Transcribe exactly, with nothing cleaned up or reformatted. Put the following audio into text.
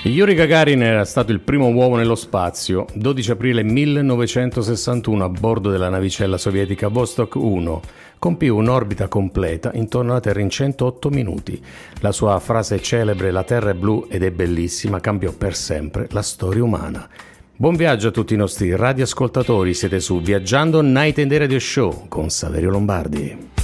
Yuri Gagarin era stato il primo uomo nello spazio, dodici aprile millenovecentosessantuno a bordo della navicella sovietica Vostok uno. Compì un'orbita completa intorno alla Terra in centootto minuti. La sua frase celebre "La Terra è blu ed è bellissima" cambiò per sempre la storia umana. Buon viaggio a tutti i nostri radioascoltatori, siete su Viaggiando Night and Day Radio Show con Saverio Lombardi.